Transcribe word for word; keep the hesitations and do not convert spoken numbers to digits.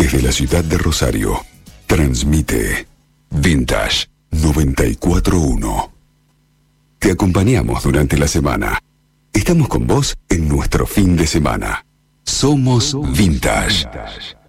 Desde la ciudad de Rosario, transmite Vintage noventa y cuatro punto uno. Te acompañamos durante la semana. Estamos con vos en nuestro fin de semana. Somos Vintage.